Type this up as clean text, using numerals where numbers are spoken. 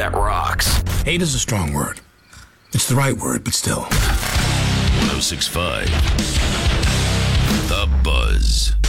that rocks. Hate is a strong word. It's the right word, but still. 1065. The Buzz.